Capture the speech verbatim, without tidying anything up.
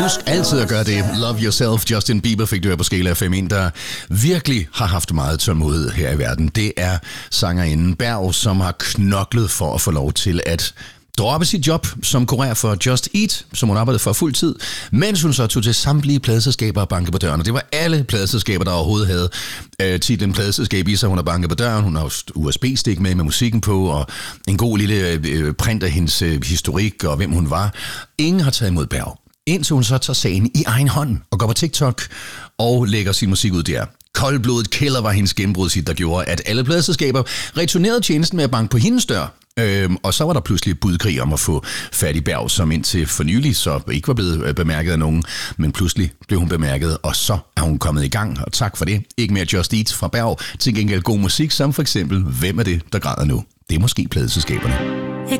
Husk altid at gøre det. Love Yourself. Justin Bieber fik du her på Skala F M. En, der virkelig har haft meget tålmodighed her i verden. Det er sangerinden Berg, som har knoklet for at få lov til at droppe sit job som kurér for Just Eat, som hun arbejdede for fuld tid, mens hun så tog til samtlige pladeselskaber og bankede på døren. Og det var alle pladeselskaber, der overhovedet havde øh, titlen pladeselskab i sig. Hun har banket på døren, hun har U S B-stik med med musikken på, og en god lille øh, print af hendes øh, historik og hvem hun var. Ingen har taget imod Berg, indtil hun så tager sagen i egen hånd og går på TikTok og lægger sin musik ud der. Koldblodet Killer var hendes gennembrudshit, der gjorde, at alle pladeselskaber returnerede tjenesten med at banke på hendes dør. Øhm, og så var der pludselig budkrig om at få fat i Berg, som indtil for nylig så ikke var blevet bemærket af nogen, men pludselig blev hun bemærket, og så er hun kommet i gang, og tak for det. Ikke mere Just Eat fra Berg, til gengæld god musik, som for eksempel Hvem er det, der græder nu? Det er måske pladeselskaberne.